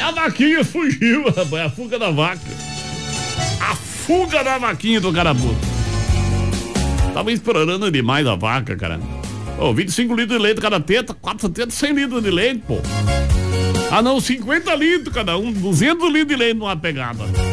A vaquinha fugiu, rapaz, a fuga da vaca. A fuga da vaquinha do carapuço. Tava explorando demais a vaca, cara. Ô, 25 litros de leite cada teta, 4 tetas, 100 litros de leite, pô. Ah não, 50 litros cada um, 200 litros de leite numa pegada.